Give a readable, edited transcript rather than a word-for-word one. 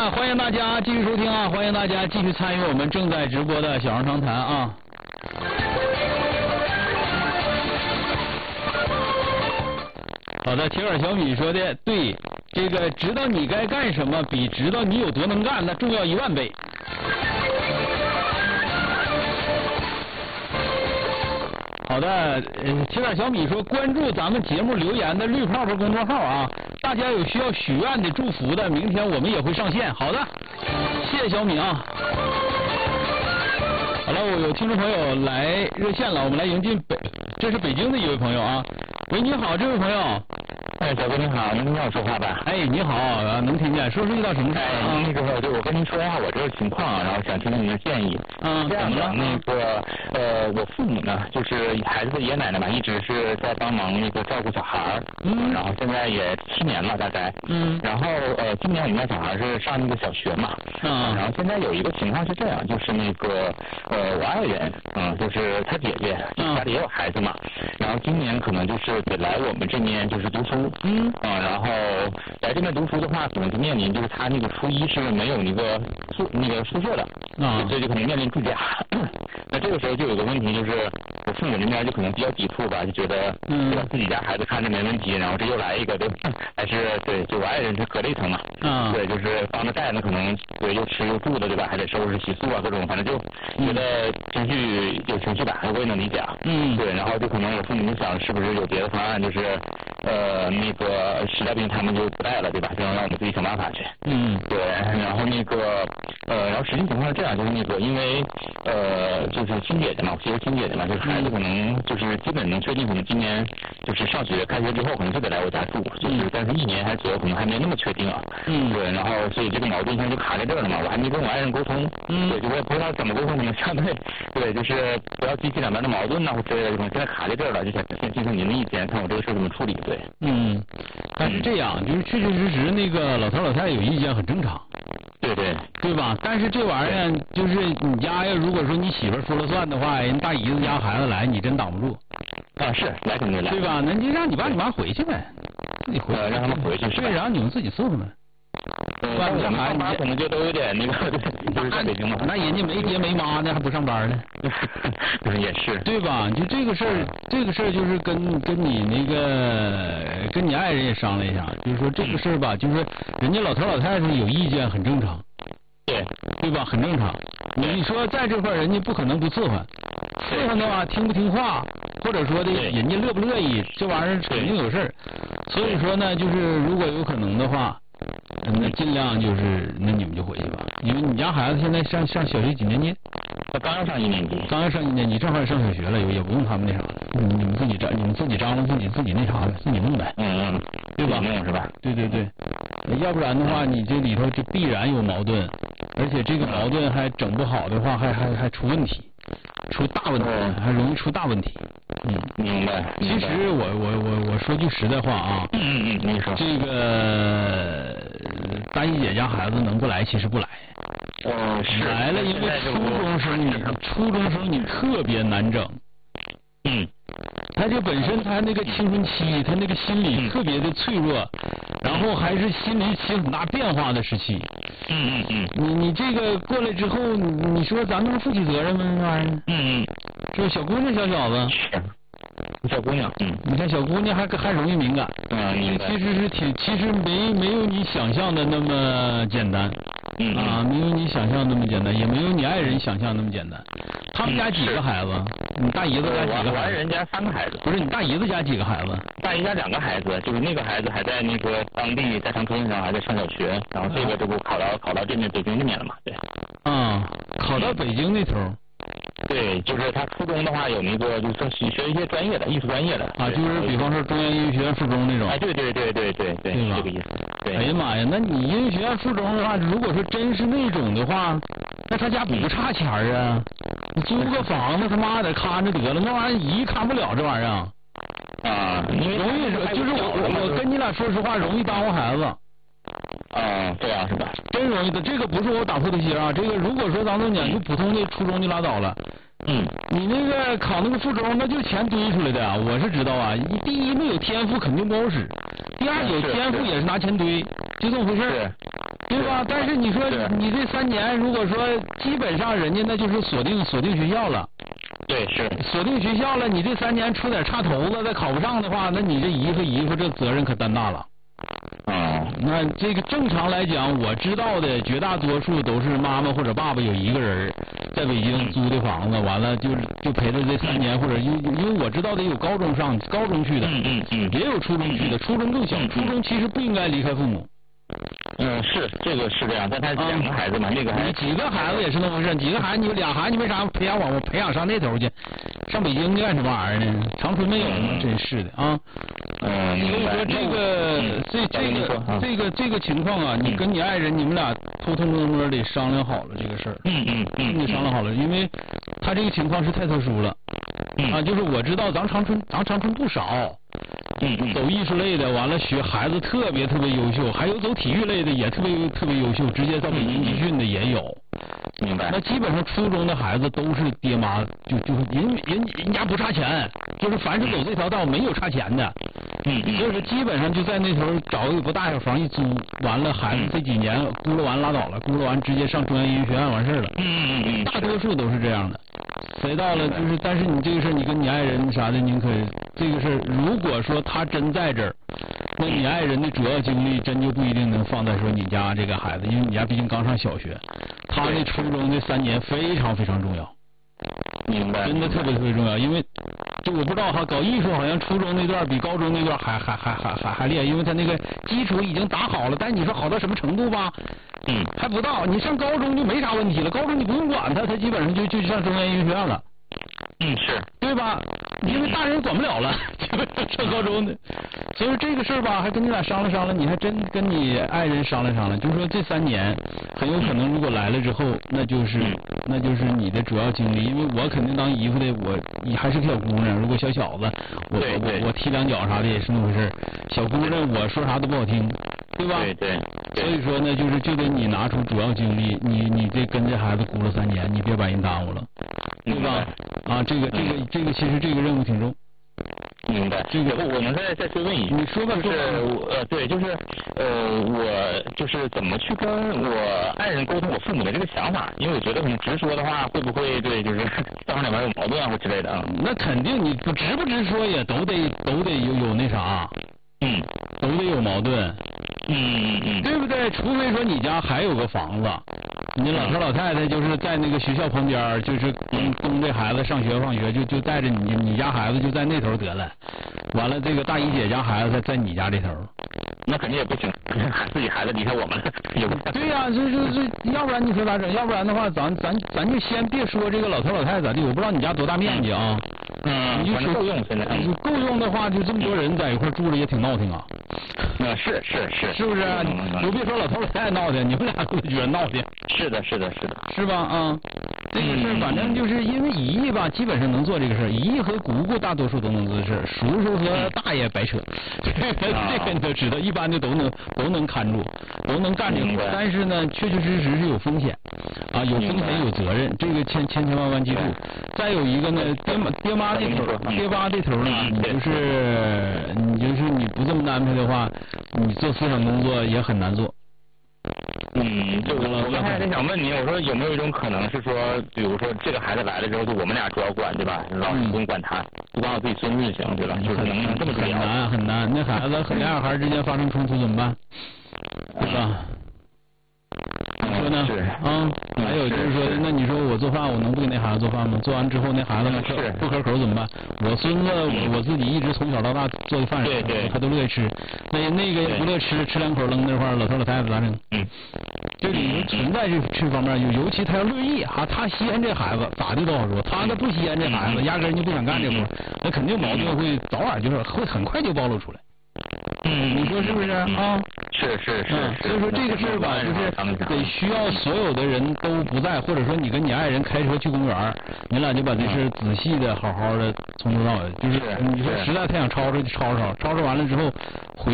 了，欢迎大家继续收听啊！欢迎大家继续参与我们正在直播的小杨长谈啊！好的，铁杆小米说的对，这个知道你该干什么，比知道你有多能干那重要10000倍。好的，铁杆小米说关注咱们节目留言的绿泡泡公众号啊，大家有需要许愿的、祝福的，明天我们也会上线。好的，谢谢小米啊。好了，我有听众朋友来热线了，我们来迎进这是北京的一位朋友啊。喂，你好，这位朋友。 哎，小哥你好，能听见我说话吧？ 哎，你好，能听见，说遇到什么事啊？ 那个，就我跟您说一下我这个情况，然后想听听您的建议。这样的，那个，我父母呢，就是孩子的爷爷奶奶嘛，一直是在帮忙那个照顾小孩儿，然后现在也7年了大概，然后今年我们家小孩是上那个小学嘛，然后现在有一个情况是这样，就是那个我爱人，就是他姐姐家里也有孩子嘛，然后今年可能就是得来我们这边就是读书，然后来这边读书的话，可能就面临就是他那个初一是没有那个宿舍的，所以就可能面临住家。那这个时候就有个问题，就是我父母那边就可能比较抵触吧，就觉得把自己家孩子看着没问题，然后这又来一个，对，还是对，就我爱人是隔了一层嘛，对，就是帮着带，那可能对又吃又住的，对吧？还得收拾洗漱啊，各种，反正就觉得有情绪感，我也能理解啊，对，然后就可能我父母就想是不是有别的方案，就是那个实在不行他们就不带了，对吧？就让我们自己想办法去，对，然后那个然后实际情况是这样，就是那个因为就是亲姐姐嘛，我媳妇亲姐姐嘛，就是孩子可能就是基本能确定，可能今年就是上学开学之后可能就得来我家住，就是但是1年还左右可能还没那么确定啊，对，然后所以这个矛盾现在就卡在这儿了嘛，我还没跟我爱人沟通，对，就我也不知道怎么沟通，可能相对对，就是不要激起两边的矛盾呐或之类的，可能现在卡在这儿了，就想先听听您的意见，看我这个事怎么处理，对。 但是这样，就是确确实实那个老头老太太有意见很正常，对吧？但是这玩意儿就是你家要如果说你媳妇说了算的话，人大姨子家孩子来，你真挡不住啊，是来肯定来， 对吧？那你让你爸你妈回去呗，你回让他们回去， 对，然后你们自己伺候呢。 那我们爸可能就都有点那个，就是在北京嘛， 那人家没爹没妈呢，还不上班呢， 也是， 对吧？就这个事儿就是跟你那个跟你爱人也商量一下，就是说这个事儿吧，就是人家老头老太太有意见很正常，对吧？很正常。你说在这块人家不可能不伺候的话，听不听话，或者说的人家乐不乐意，这玩意儿肯定有事儿。所以说呢，就是如果有可能的话。那尽量就是那你们就回去吧，因为你家孩子现在上小学几年级？ 他刚要上1年级， 正好上小学了，也不用他们那啥，你们自己张罗自己那啥呗，自己弄呗，对吧？ 弄是吧？ 对，要不然的话，你这里头就必然有矛盾，而且这个矛盾还整不好的话，还出问题，出大问题，还容易出大问题。 明白。 其实我说句实在话啊， 你说这个大姨姐家孩子能不来，其实不来。 是来了，因为初中生你特别难整。他这本身他那个青春期，他那个心理特别的脆弱，然后还是心理起很大变化的时期。你这个过来之后，你说咱能负起责任吗？这玩意儿，是吧？小姑娘小子。 小姑娘， 你看小姑娘还容易敏感，其实没有你想象的那么简单，没有你想象那么简单，也没有你爱人想象那么简单。他们家几个孩子？你大姨子家几个孩子？ 我爱人家3个孩子。 不是你大姨子家几个孩子？ 大姨家2个孩子，就是那个孩子还在那个当地在长春上还在上小学，然后这个不考到这边北京这边了嘛？对。 考到北京那头。 对，就是他初中的话有那个就是学一些专业的艺术专业的就是比方说中央音乐学院附中那种。 对，这个意思。对。 哎呀妈呀，那你音乐学院附中的话，如果说真是那种的话，那他家不差钱啊！你租个房子，他妈得看着得了，那玩意儿一看不了这玩意儿。容易就是我跟你俩说实话，容易耽误孩子。 这样是吧？ 真容易的，这个不是我打破的心啊。这个如果说咱们讲就普通的初中就拉倒了，你那个考那个附中，那就是钱堆出来的啊。我是知道啊，第一没有天赋肯定不好使，第二有天赋也是拿钱堆，就这么回事。 对吧？但是你说你这3年，如果说基本上人家那就是锁定学校了。 对，是锁定学校了，你这3年出点岔头子，再考不上的话，那你这姨夫这责任可担大了。那这个正常来讲，我知道的绝大多数都是妈妈或者爸爸有一个人在北京租的房子，完了就陪着这3年，或者因为我知道的有高中去的，也有初中去的，初中更小，初中其实不应该离开父母。 是这个是这样，但他2个孩子嘛，那个你几个孩子也是那么回事，几个孩子你有2孩子，你为啥培养我培养上那头去，上北京干什么玩意儿呢？长春没有吗？真是的啊。所以说这个情况啊，你跟你爱人你们俩偷偷摸摸的商量好了这个事儿。你商量好了，因为他这个情况是太特殊了。就是我知道咱长春不少。走艺术类的，完了学孩子特别优秀，还有走体育类的也特别优秀，直接到北京集训的也有。 明白。 那基本上初中的孩子都是爹妈就是人家不差钱，就是凡是走这条道没有差钱的。所以说基本上就在那头找一个大小房一租，完了孩子这几年咕噜完拉倒了，咕噜完直接上中央音乐学院完事儿了。大多数都是这样的。谁到了就是，但是你这个事你跟你爱人啥的，您可这个事如果说他真在这儿，那你爱人的主要精力真就不一定能放在说你家这个孩子，因为你家毕竟刚上小学，他那初中这3年非常重要。 明白。 真的特别重要，因为就我不知道哈，搞艺术好像初中那段比高中那段还厉害，因为他那个基础已经打好了，但你说好到什么程度吧？还不到。你上高中就没啥问题了，高中你不用管他基本上就上中央音乐学院了。 是。 对吧？因为大人管不了了，上高中的。所以说这个事儿吧，还跟你俩商量，你还真跟你爱人商量，就是说这3年很有可能如果来了之后，那就是你的主要精力，因为我肯定当姨夫的，你还是个小姑娘，如果小子，我踢2脚啥的也是那么回事。小姑娘我说啥都不好听，对吧？ 对。 所以说呢，就得你拿出主要精力，你这跟这孩子估了3年，你别把人耽误了，对吧？这个其实这个任务挺重。 明白。这个我能再追问一句， 你说吧， 对，就是我就是怎么去跟我爱人沟通我父母的这个想法，因为我觉得可能直说的话会不会对就是双方两边有矛盾啊或之类的啊？ 那肯定你不直说也都得有那啥，都得有矛盾。对不对？除非说你家还有个房子，你老头老太太就是在那个学校旁边，就是供这孩子上学放学，就带着你家孩子就在那头得了。完了，这个大姨姐家孩子在你家这头， 那肯定也不行，自己孩子离开我们了，也不对呀，这要不然你说咋整？要不然的话，咱就先别说这个老头老太太咋地，我不知道你家多大面积啊。 你就够用现在。 够用的话，就这么多人在一块住着也挺闹挺啊。 是不是？都别说老头老太太闹挺，你们俩都觉得闹挺。 是的。 是吧？这个事儿反正就是因为姨姨吧，基本上能做这个事儿，姨姨和姑姑大多数都能做这事儿，叔叔和大爷白扯。这个你都知道，一般的都能看住，都能干这个。但是呢，确实是有风险啊，有风险有责任，这个千万记住。再有一个呢，爹妈这头呢，你就是你不这么安排的话，你做思想工作也很难做。 就我刚才也想问你，我说有没有一种可能是说，比如说这个孩子来了之后，就我们俩主要管，对吧？老师不用管他，就管我自己孙子就行，对吧？就是能这么做。 很难，那孩子和2孩之间发生冲突怎么办？对吧？你说呢？还有就是说，那你说我做饭，我能不给那孩子做饭吗？做完之后那孩子不可口怎么办？我孙子我自己一直从小到大做的饭，他都乐意吃。那个也不乐吃2口扔那块儿，老头老太太咋整？这里面存在这方面，尤其他要乐意他稀罕这孩子，咋的都好说。他不稀罕这孩子，压根就不想干这活，那肯定矛盾会早晚会很快就暴露出来。你说是不是啊？ 是。 所以说这个事儿吧，就是得需要所有的人都不在，或者说你跟你爱人开车去公园，你俩就把这事仔细的、好好的从头到尾，就是你说实在太想吵吵就吵完了之后回。